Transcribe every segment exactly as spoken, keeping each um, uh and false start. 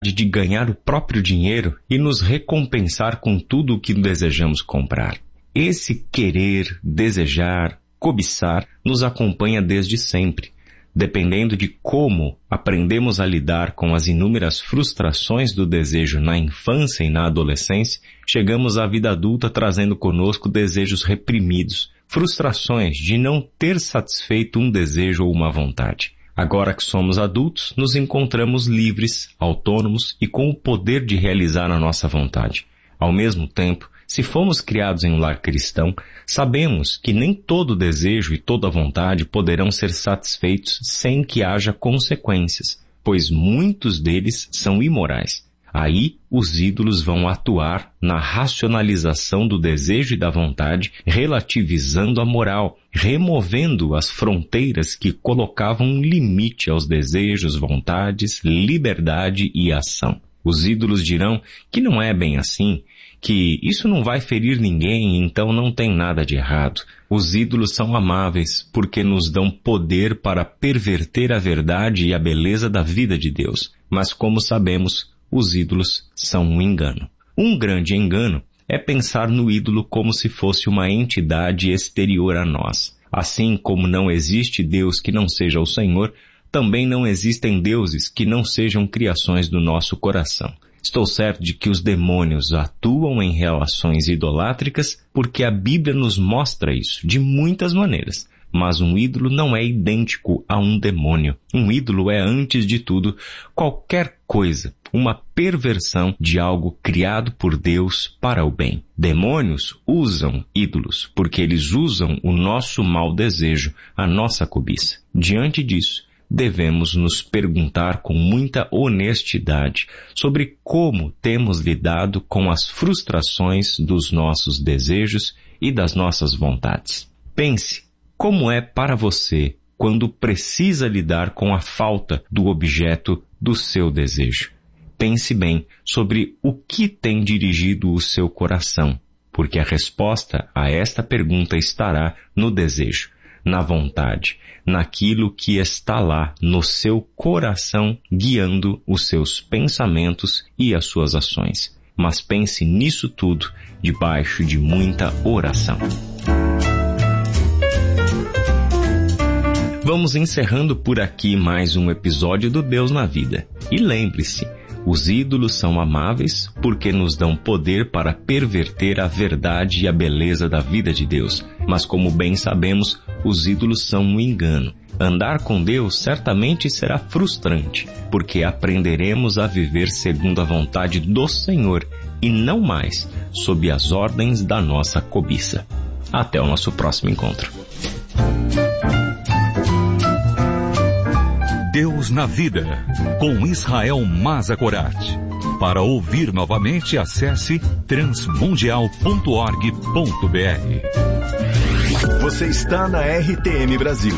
de ganhar o próprio dinheiro e nos recompensar com tudo o que desejamos comprar. Esse querer, desejar, cobiçar nos acompanha desde sempre. Dependendo de como aprendemos a lidar com as inúmeras frustrações do desejo na infância e na adolescência, chegamos à vida adulta trazendo conosco desejos reprimidos, frustrações de não ter satisfeito um desejo ou uma vontade. Agora que somos adultos, nos encontramos livres, autônomos e com o poder de realizar a nossa vontade. Ao mesmo tempo, se fomos criados em um lar cristão, sabemos que nem todo desejo e toda vontade poderão ser satisfeitos sem que haja consequências, pois muitos deles são imorais. Aí, os ídolos vão atuar na racionalização do desejo e da vontade, relativizando a moral, removendo as fronteiras que colocavam um limite aos desejos, vontades, liberdade e ação. Os ídolos dirão que não é bem assim, que isso não vai ferir ninguém, então não tem nada de errado. Os ídolos são amáveis porque nos dão poder para perverter a verdade e a beleza da vida de Deus. Mas como sabemos, os ídolos são um engano. Um grande engano é pensar no ídolo como se fosse uma entidade exterior a nós. Assim como não existe Deus que não seja o Senhor, também não existem deuses que não sejam criações do nosso coração. Estou certo de que os demônios atuam em relações idolátricas porque a Bíblia nos mostra isso de muitas maneiras. Mas um ídolo não é idêntico a um demônio. Um ídolo é, antes de tudo, qualquer coisa, uma perversão de algo criado por Deus para o bem. Demônios usam ídolos porque eles usam o nosso mau desejo, a nossa cobiça. Diante disso, devemos nos perguntar com muita honestidade sobre como temos lidado com as frustrações dos nossos desejos e das nossas vontades. Pense, como é para você quando precisa lidar com a falta do objeto do seu desejo? Pense bem sobre o que tem dirigido o seu coração, porque a resposta a esta pergunta estará no desejo, na vontade, naquilo que está lá no seu coração guiando os seus pensamentos e as suas ações. Mas pense nisso tudo debaixo de muita oração. Vamos encerrando por aqui mais um episódio do Deus na Vida. E lembre-se, os ídolos são amáveis porque nos dão poder para perverter a verdade e a beleza da vida de Deus. Mas como bem sabemos, os ídolos são um engano. Andar com Deus certamente será frustrante, porque aprenderemos a viver segundo a vontade do Senhor e não mais sob as ordens da nossa cobiça. Até o nosso próximo encontro. Deus na Vida, com Israel Mazakorati. Para ouvir novamente, acesse transmundial ponto org ponto br. Você está na R T M Brasil.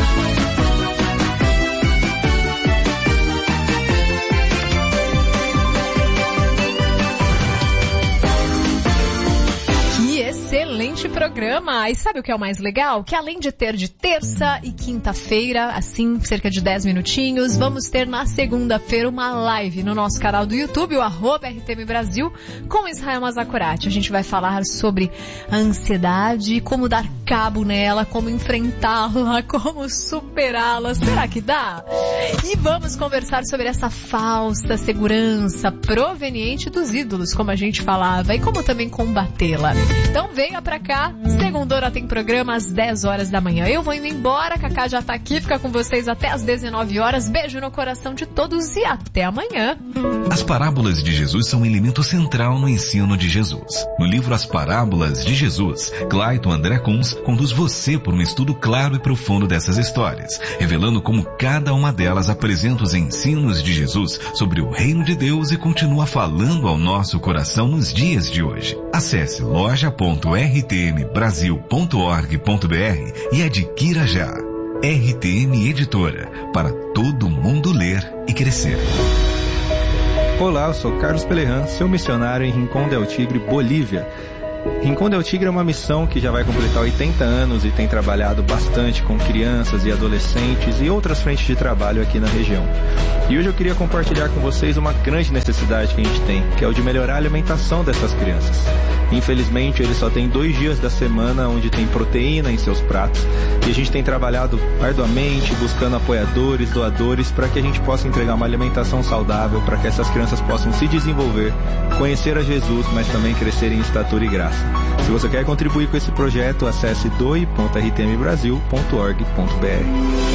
Excelente programa. E sabe o que é o mais legal? Que além de ter de terça e quinta-feira, assim, cerca de dez minutinhos, vamos ter na segunda-feira uma live no nosso canal do YouTube, o arroba R T M Brasil, com Israel Mazakorati. A gente vai falar sobre a ansiedade, como dar cabo nela, como enfrentá-la, como superá-la. Será que dá? E vamos conversar sobre essa falsa segurança proveniente dos ídolos, como a gente falava, e como também combatê-la. Então venha pra cá, segunda-feira tem programa às dez horas da manhã. Eu vou indo embora, Cacá já tá aqui, fica com vocês até às dezenove horas. Beijo no coração de todos e até amanhã. As parábolas de Jesus são um elemento central no ensino de Jesus. No livro As Parábolas de Jesus, Clayton André Kunz conduz você por um estudo claro e profundo dessas histórias, revelando como cada uma delas apresenta os ensinos de Jesus sobre o reino de Deus e continua falando ao nosso coração nos dias de hoje. Acesse loja ponto r t m brasil ponto org ponto b r e adquira já. R T M Editora, para todo mundo ler e crescer. Olá, eu sou Carlos Pelerran, seu missionário em Rincón del Tigre, Bolívia. Rincão del Tigre é uma missão que já vai completar oitenta anos e tem trabalhado bastante com crianças e adolescentes e outras frentes de trabalho aqui na região. E hoje eu queria compartilhar com vocês uma grande necessidade que a gente tem, que é o de melhorar a alimentação dessas crianças. Infelizmente, eles só têm dois dias da semana onde tem proteína em seus pratos e a gente tem trabalhado arduamente, buscando apoiadores, doadores, para que a gente possa entregar uma alimentação saudável, para que essas crianças possam se desenvolver, conhecer a Jesus, mas também crescer em estatura e graça. Se você quer contribuir com esse projeto, acesse doe ponto r t m brasil ponto org ponto b r.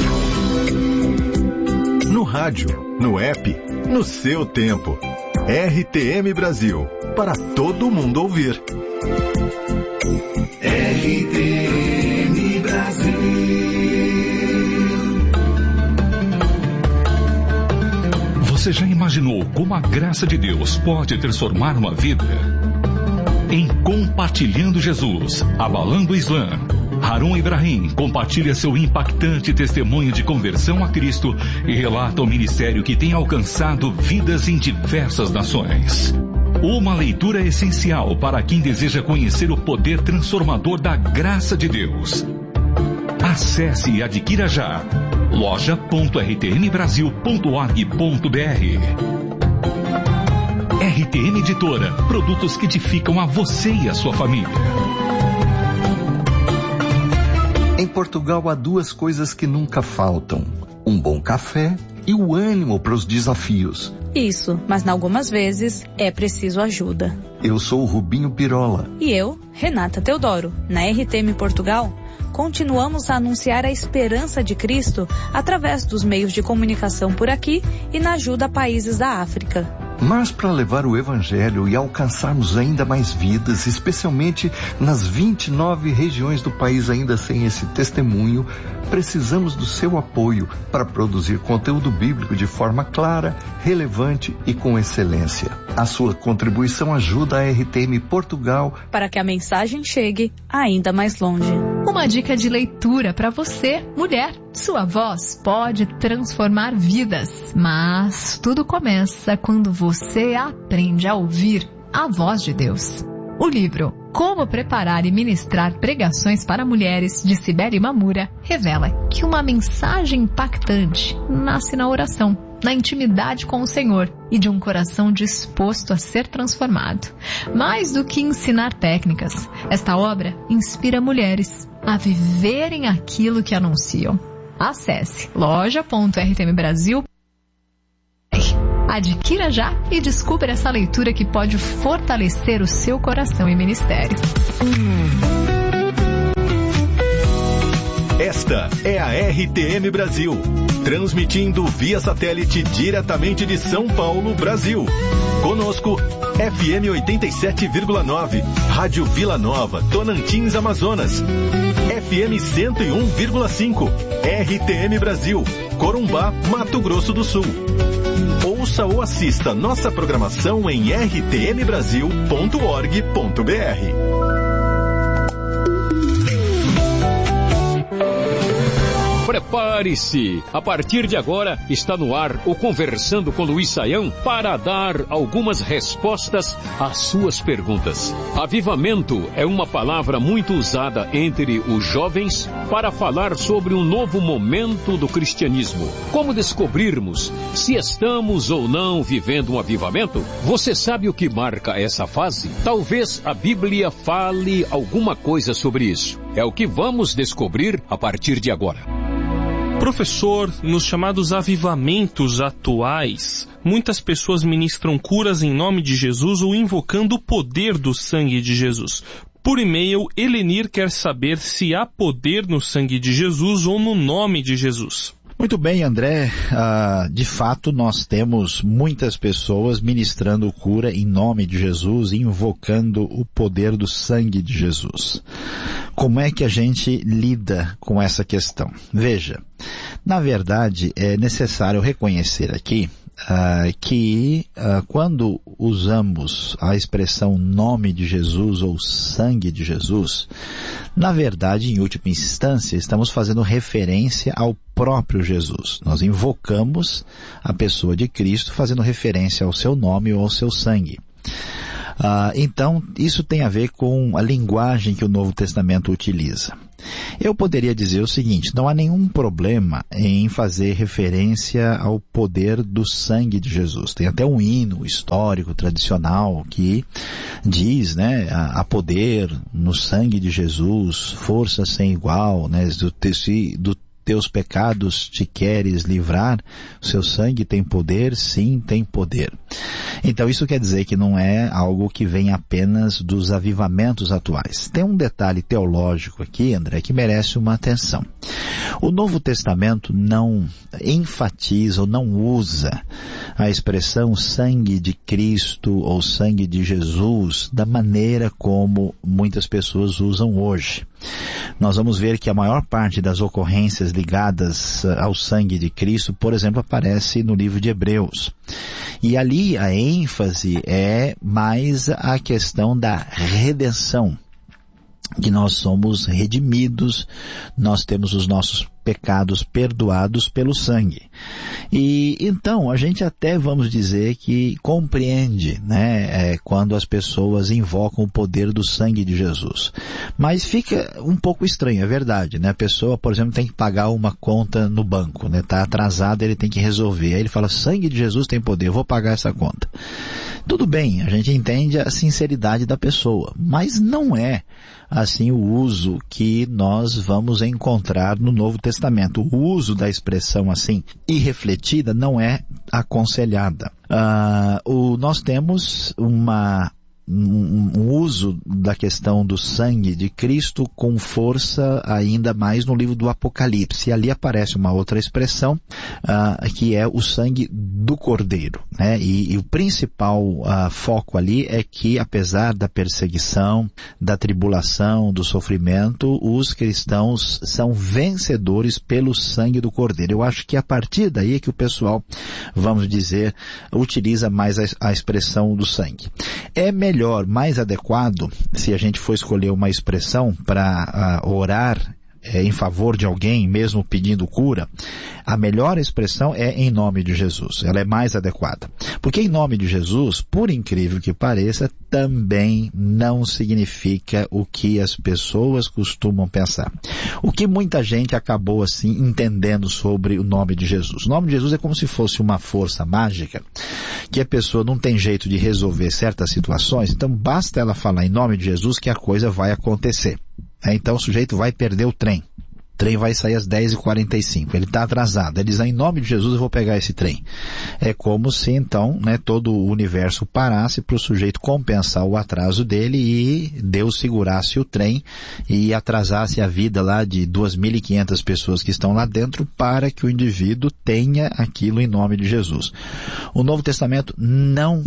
No rádio, no app, no seu tempo. R T M Brasil, para todo mundo ouvir. R T M Brasil. Você já imaginou como a graça de Deus pode transformar uma vida? Em Compartilhando Jesus, Abalando o Islã, Harun Ibrahim compartilha seu impactante testemunho de conversão a Cristo e relata o ministério que tem alcançado vidas em diversas nações. Uma leitura essencial para quem deseja conhecer o poder transformador da graça de Deus. Acesse e adquira já loja ponto r t m brasil ponto org ponto b r. R T M Editora, produtos que edificam a você e a sua família. Em Portugal há duas coisas que nunca faltam: um bom café e o ânimo para os desafios. Isso, mas algumas vezes é preciso ajuda. Eu sou o Rubinho Pirola. E eu, Renata Teodoro. Na R T M Portugal, continuamos a anunciar a esperança de Cristo através dos meios de comunicação por aqui e na ajuda a países da África. Mas para levar o Evangelho e alcançarmos ainda mais vidas, especialmente nas vinte e nove regiões do país ainda sem esse testemunho, precisamos do seu apoio para produzir conteúdo bíblico de forma clara, relevante e com excelência. A sua contribuição ajuda a R T M Portugal para que a mensagem chegue ainda mais longe. Uma dica de leitura para você, mulher. Sua voz pode transformar vidas, mas tudo começa quando você aprende a ouvir a voz de Deus. O livro Como Preparar e Ministrar Pregações para Mulheres, de Sibeli Mamura, revela que uma mensagem impactante nasce na oração, na intimidade com o Senhor e de um coração disposto a ser transformado. Mais do que ensinar técnicas, esta obra inspira mulheres a viverem aquilo que anunciam. Acesse loja ponto r t m brasil. Adquira já e descubra essa leitura que pode fortalecer o seu coração e ministério. Esta é a R T M Brasil, transmitindo via satélite diretamente de São Paulo, Brasil. Conosco, F M oitenta e sete vírgula nove, Rádio Vila Nova, Tonantins, Amazonas. F M cento e um vírgula cinco, R T M Brasil, Corumbá, Mato Grosso do Sul. Ouça ou assista nossa programação em r t m brasil ponto org ponto b r. Prepare-se! A partir de agora está no ar o Conversando com Luiz Saião para dar algumas respostas às suas perguntas. Avivamento é uma palavra muito usada entre os jovens para falar sobre um novo momento do cristianismo. Como descobrirmos se estamos ou não vivendo um avivamento? Você sabe o que marca essa fase? Talvez a Bíblia fale alguma coisa sobre isso. É o que vamos descobrir a partir de agora. Professor, nos chamados avivamentos atuais, muitas pessoas ministram curas em nome de Jesus ou invocando o poder do sangue de Jesus. Por e-mail, Elenir quer saber se há poder no sangue de Jesus ou no nome de Jesus. Muito bem, André. Uh, de fato, nós temos muitas pessoas ministrando cura em nome de Jesus, invocando o poder do sangue de Jesus. Como é que a gente lida com essa questão? Veja, na verdade, é necessário reconhecer aqui Uh, que uh, quando usamos a expressão nome de Jesus ou sangue de Jesus, na verdade, em última instância, estamos fazendo referência ao próprio Jesus. Nós invocamos a pessoa de Cristo fazendo referência ao seu nome ou ao seu sangue. Ah, então, isso tem a ver com a linguagem que o Novo Testamento utiliza. Eu poderia dizer o seguinte, não há nenhum problema em fazer referência ao poder do sangue de Jesus. Tem até um hino histórico, tradicional, que diz, né, há poder no sangue de Jesus, força sem igual, né, do, do teus pecados te queres livrar, o seu sangue tem poder, sim, tem poder. Então isso quer dizer que não é algo que vem apenas dos avivamentos atuais. Tem um detalhe teológico aqui, André, que merece uma atenção. O Novo Testamento não enfatiza ou não usa a expressão sangue de Cristo ou sangue de Jesus da maneira como muitas pessoas usam hoje. Nós vamos ver que a maior parte das ocorrências ligadas ao sangue de Cristo, por exemplo, aparece no livro de Hebreus. E ali a ênfase é mais a questão da redenção, que nós somos redimidos, nós temos os nossos pecados perdoados pelo sangue. E então a gente até, vamos dizer, que compreende, né, é, quando as pessoas invocam o poder do sangue de Jesus. Mas fica um pouco estranho, é verdade, né? A pessoa, por exemplo, tem que pagar uma conta no banco, né? Tá atrasado, ele tem que resolver. Aí ele fala, sangue de Jesus tem poder, eu vou pagar essa conta. Tudo bem, a gente entende a sinceridade da pessoa, mas não é assim o uso que nós vamos encontrar no Novo Testamento. O uso da expressão assim, irrefletida, não é aconselhada. Uh, o, nós temos uma... Um, um uso da questão do sangue de Cristo com força ainda mais no livro do Apocalipse. E ali aparece uma outra expressão, uh, que é o sangue do Cordeiro, né? E, e o principal uh, foco ali é que, apesar da perseguição, da tribulação, do sofrimento, os cristãos são vencedores pelo sangue do Cordeiro. Eu acho que a partir daí é que o pessoal, vamos dizer, utiliza mais a, a expressão do sangue. É melhor Melhor, mais adequado, se a gente for escolher uma expressão para uh, orar é, em favor de alguém, mesmo pedindo cura, a melhor expressão é em nome de Jesus. Ela é mais adequada. Porque em nome de Jesus, por incrível que pareça, também não significa o que as pessoas costumam pensar. O que muita gente acabou assim entendendo sobre o nome de Jesus. O nome de Jesus é como se fosse uma força mágica, que a pessoa não tem jeito de resolver certas situações, então basta ela falar em nome de Jesus que a coisa vai acontecer. Então o sujeito vai perder o trem. O trem vai sair às dez e quarenta e cinco. Ele está atrasado. Ele diz, em nome de Jesus eu vou pegar esse trem. É como se então, né, todo o universo parasse para o sujeito compensar o atraso dele e Deus segurasse o trem e atrasasse a vida lá de duas mil e quinhentas pessoas que estão lá dentro para que o indivíduo tenha aquilo em nome de Jesus. O Novo Testamento não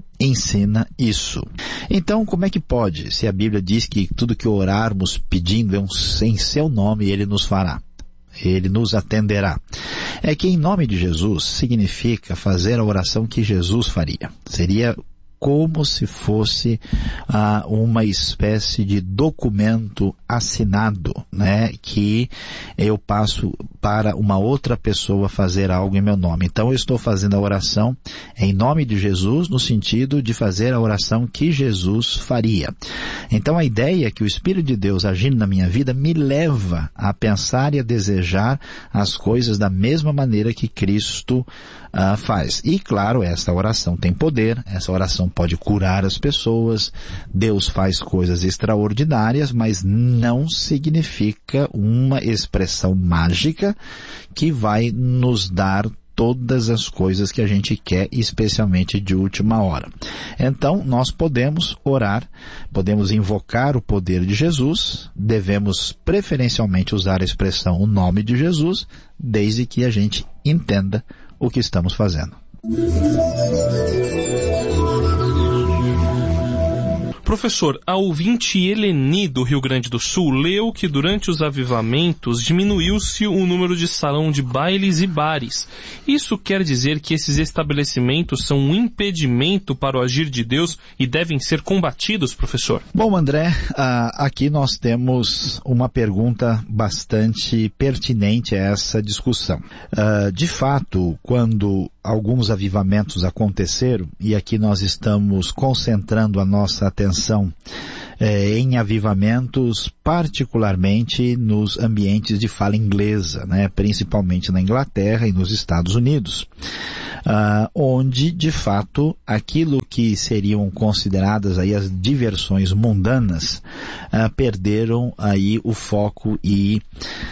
ensina isso. Então, como é que pode, se a Bíblia diz que tudo que orarmos pedindo é um, em seu nome, Ele nos fará, Ele nos atenderá? É que em nome de Jesus significa fazer a oração que Jesus faria. Seria como se fosse ah, uma espécie de documento assinado, né, que eu passo para uma outra pessoa fazer algo em meu nome. Então eu estou fazendo a oração em nome de Jesus, no sentido de fazer a oração que Jesus faria. Então a ideia é que o Espírito de Deus agindo na minha vida me leva a pensar e a desejar as coisas da mesma maneira que Cristo ah, faz. E claro, essa oração tem poder, essa oração pode curar as pessoas, Deus faz coisas extraordinárias, mas não significa uma expressão mágica que vai nos dar todas as coisas que a gente quer, especialmente de última hora. Então, nós podemos orar, podemos invocar o poder de Jesus, devemos preferencialmente usar a expressão o nome de Jesus, desde que a gente entenda o que estamos fazendo. Professor, a ouvinte Eleni do Rio Grande do Sul leu que durante os avivamentos diminuiu-se o número de salão de bailes e bares. Isso quer dizer que esses estabelecimentos são um impedimento para o agir de Deus e devem ser combatidos, professor? Bom, André, aqui nós temos uma pergunta bastante pertinente a essa discussão. De fato, quando alguns avivamentos aconteceram, e aqui nós estamos concentrando a nossa atenção eh, em avivamentos, particularmente nos ambientes de fala inglesa, né, principalmente na Inglaterra e nos Estados Unidos, ah, onde, de fato, aquilo que seriam consideradas aí as diversões mundanas ah, perderam aí o foco e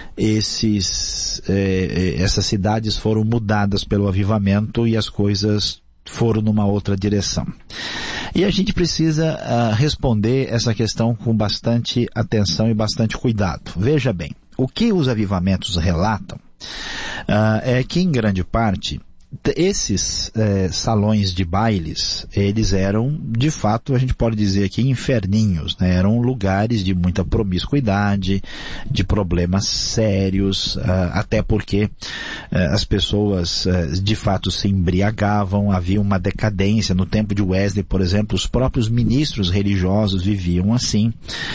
esses, eh, essas cidades foram mudadas pelo avivamento e as coisas foram numa outra direção. E a gente precisa uh, responder essa questão com bastante atenção e bastante cuidado. Veja bem, o que os avivamentos relatam uh, é que, em grande parte, esses eh, salões de bailes, eles eram, de fato, a gente pode dizer aqui, inferninhos, né? Eram lugares de muita promiscuidade, de problemas sérios, uh, até porque uh, as pessoas, uh, de fato, se embriagavam, havia uma decadência. No tempo de Wesley, por exemplo, os próprios ministros religiosos viviam assim,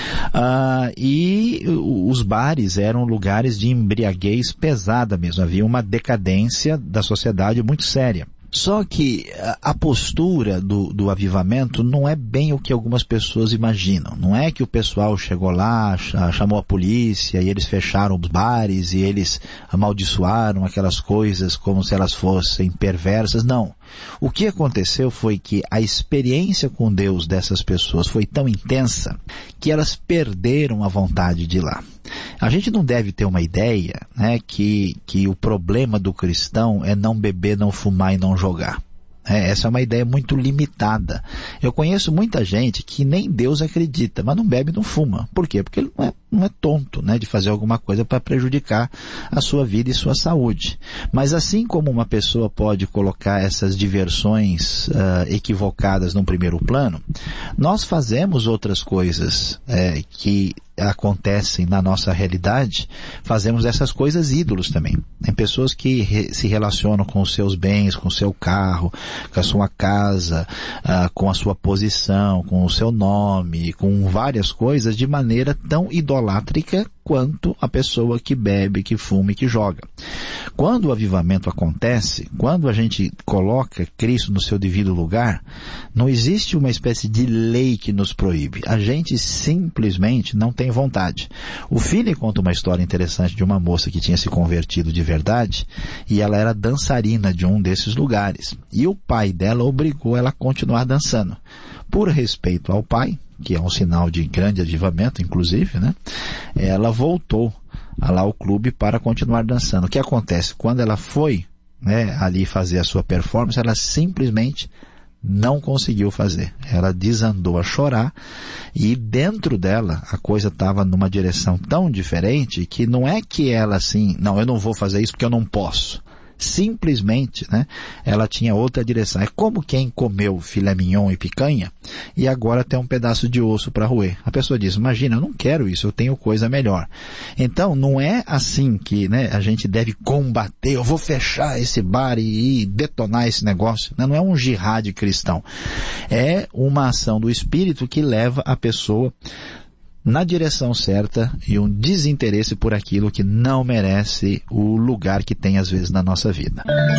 uh, e os bares eram lugares de embriaguez pesada mesmo, havia uma decadência da sociedade muito séria. Só que a postura do, do avivamento não é bem o que algumas pessoas imaginam. Não é que o pessoal chegou lá, chamou a polícia e eles fecharam os bares e eles amaldiçoaram aquelas coisas como se elas fossem perversas. Não. O que aconteceu foi que a experiência com Deus dessas pessoas foi tão intensa que elas perderam a vontade de ir lá. A gente não deve ter uma ideia, né, que, que o problema do cristão é não beber, não fumar e não jogar. É, essa é uma ideia muito limitada. Eu conheço muita gente que nem Deus acredita, mas não bebe e não fuma. Por quê? Porque ele não é, não é tonto, né, de fazer alguma coisa para prejudicar a sua vida e sua saúde. Mas assim como uma pessoa pode colocar essas diversões uh, equivocadas num primeiro plano, nós fazemos outras coisas é, que acontecem na nossa realidade, fazemos essas coisas ídolos também. Tem pessoas que re- se relacionam com os seus bens, com o seu carro, com a sua casa, uh, com a sua posição, com o seu nome, com várias coisas de maneira tão idolátrica quanto a pessoa que bebe, que fuma e que joga. Quando o avivamento acontece, quando a gente coloca Cristo no seu devido lugar, não existe uma espécie de lei que nos proíbe. A gente simplesmente não tem vontade. O Finney conta uma história interessante de uma moça que tinha se convertido de verdade e ela era dançarina de um desses lugares. E o pai dela obrigou ela a continuar dançando. Por respeito ao pai, que é um sinal de grande avivamento, inclusive, né? Ela voltou lá ao clube para continuar dançando. O que acontece? Quando ela foi, né, ali fazer a sua performance, ela simplesmente não conseguiu fazer. Ela desandou a chorar e dentro dela a coisa estava numa direção tão diferente que não é que ela assim, não, eu não vou fazer isso porque eu não posso. Simplesmente, né, ela tinha outra direção. É como quem comeu filé mignon e picanha e agora tem um pedaço de osso para roer. A pessoa diz, imagina, eu não quero isso, eu tenho coisa melhor. Então, não é assim que, né, a gente deve combater, eu vou fechar esse bar e, e detonar esse negócio. Não é um jihad cristão. É uma ação do Espírito que leva a pessoa na direção certa e um desinteresse por aquilo que não merece o lugar que tem às vezes na nossa vida.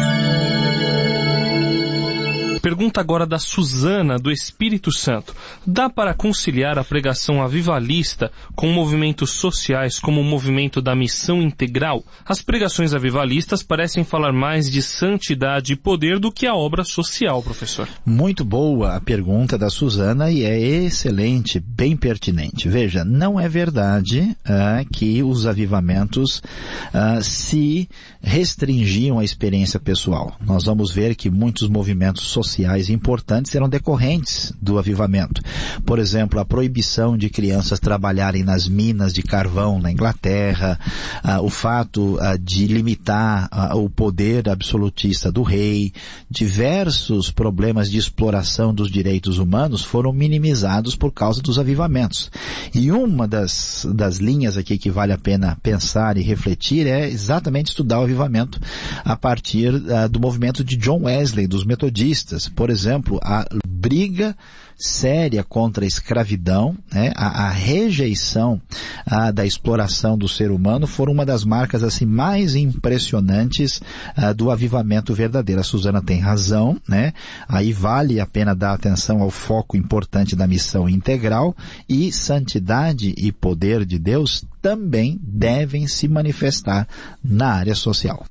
Pergunta agora da Suzana, do Espírito Santo. Dá para conciliar a pregação avivalista com movimentos sociais como o movimento da missão integral? As pregações avivalistas parecem falar mais de santidade e poder do que a obra social, professor. Muito boa a pergunta da Suzana e é excelente, bem pertinente. Veja, não é verdade uh, que os avivamentos uh, se restringiam à experiência pessoal. Nós vamos ver que muitos movimentos sociais sociais importantes eram decorrentes do avivamento. Por exemplo, a proibição de crianças trabalharem nas minas de carvão na Inglaterra, ah, o fato ah, de limitar ah, o poder absolutista do rei, diversos problemas de exploração dos direitos humanos foram minimizados por causa dos avivamentos. E uma das, das linhas aqui que vale a pena pensar e refletir é exatamente estudar o avivamento a partir uh, do movimento de John Wesley, dos metodistas. Por exemplo, a briga séria contra a escravidão, né, a, a rejeição a, da exploração do ser humano foram uma das marcas assim mais impressionantes a, do avivamento verdadeiro. A Suzana tem razão, né? Aí vale a pena dar atenção ao foco importante da missão integral, e santidade e poder de Deus também devem se manifestar na área social.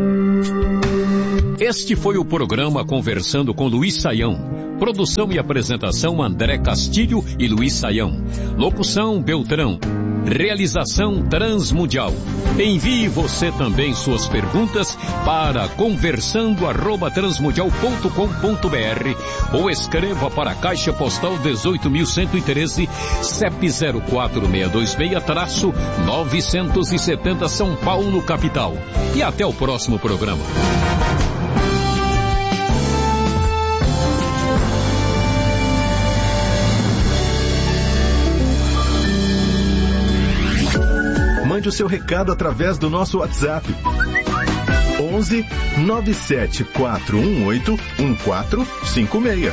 Este foi o programa Conversando com Luiz Saião. Produção e apresentação André Castilho e Luiz Saião. Locução Beltrão. Realização Transmundial. Envie você também suas perguntas para conversando arroba transmundial ponto com ponto br ou escreva para a Caixa Postal dezoito mil cento e treze, C E P zero quatro seis dois seis, novecentos e setenta São Paulo, capital. E até o próximo programa. Mande o seu recado através do nosso WhatsApp. onze nove sete quatro um oito um quatro cinco seis.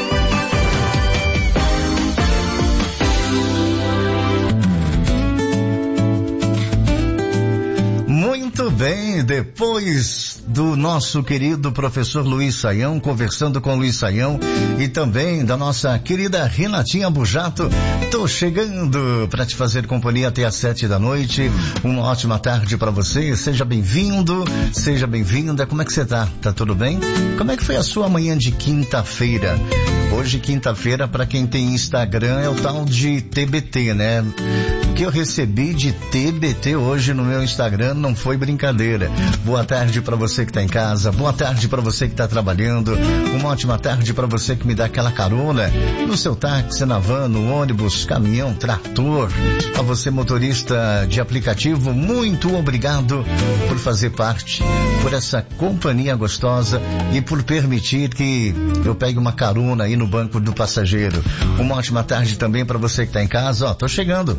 Muito bem, depois do nosso querido professor Luiz Saião, conversando com Luiz Saião, e também da nossa querida Renatinha Bujato, tô chegando para te fazer companhia até às sete da noite. Uma ótima tarde para você, seja bem-vindo, seja bem-vinda. Como é que você tá? Tá tudo bem? Como é que foi a sua manhã de quinta-feira? Hoje, quinta-feira, para quem tem Instagram, é o tal de T B T, né? O que eu recebi de T B T hoje no meu Instagram não foi brincadeira. Boa tarde para você que está em casa, boa tarde para você que está trabalhando, uma ótima tarde para você que me dá aquela carona no seu táxi, na van, no ônibus, caminhão, trator. A você, motorista de aplicativo, muito obrigado por fazer parte, por essa companhia gostosa e por permitir que eu pegue uma carona aí no banco do passageiro. Uma ótima tarde também para você que está em casa. Ó, tô chegando.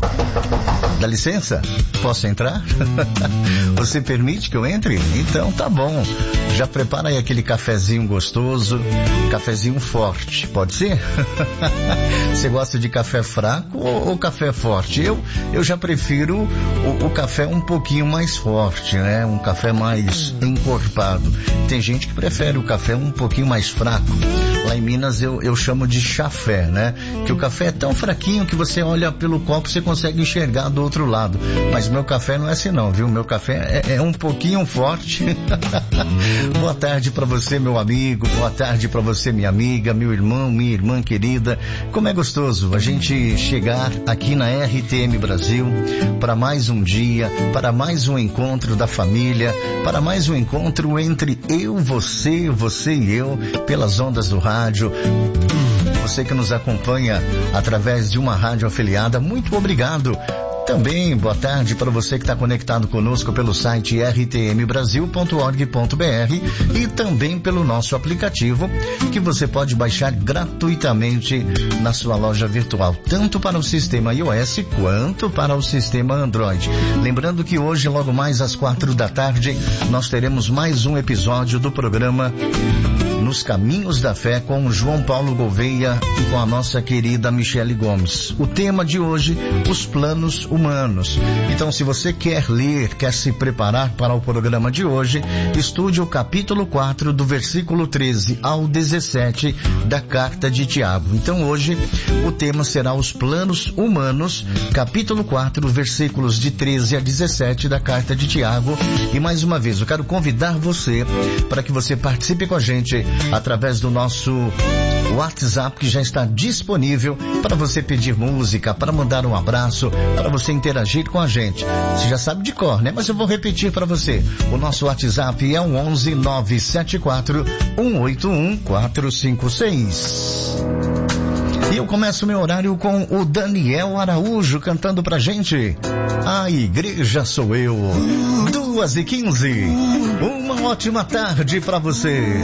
Dá licença? Posso entrar? Você permite que eu entre? Então tá bom. Já prepara aí aquele cafezinho gostoso, cafezinho forte, pode ser? Você gosta de café fraco ou, ou café forte? Eu, eu já prefiro o, o café um pouquinho mais forte, né? Um café mais encorpado. Tem gente que prefere o café um pouquinho mais fraco. Lá em Minas eu, eu chamo de chafé, né? Que o café é tão fraquinho que você olha pelo copo e você consegue enxergar do outro lado. Mas meu café não é assim não, viu? Meu café é, é um pouquinho forte. Boa tarde para você, meu amigo. Boa tarde para você, minha amiga, meu irmão, minha irmã querida. Como é gostoso a gente chegar aqui na R T M Brasil para mais um dia, para mais um encontro da família, para mais um encontro entre eu, você, você e eu, pelas ondas do rádio. Você que nos acompanha através de uma rádio afiliada, muito obrigado. Também, boa tarde para você que está conectado conosco pelo site r t m brasil ponto org ponto b r e também pelo nosso aplicativo, que você pode baixar gratuitamente na sua loja virtual, tanto para o sistema iOS quanto para o sistema Android. Lembrando que hoje, logo mais às quatro da tarde, nós teremos mais um episódio do programa Nos Caminhos da Fé com o João Paulo Gouveia e com a nossa querida Michele Gomes. O tema de hoje, os planos humanos. Então, se você quer ler, quer se preparar para o programa de hoje, estude o capítulo quatro, do versículo treze ao dezessete da carta de Tiago. Então, hoje, o tema será os planos humanos, capítulo quatro, versículos de treze a dezessete da carta de Tiago. E mais uma vez, eu quero convidar você para que você participe com a gente através do nosso WhatsApp, que já está disponível para você pedir música, para mandar um abraço, para você interagir com a gente. Você já sabe de cor, né? Mas eu vou repetir para você. O nosso WhatsApp é o onze nove sete quatro um oito um quatro cinco seis. E eu começo meu horário com o Daniel Araújo cantando pra gente A Igreja Sou Eu. Duas e quinze. Uma ótima tarde pra você.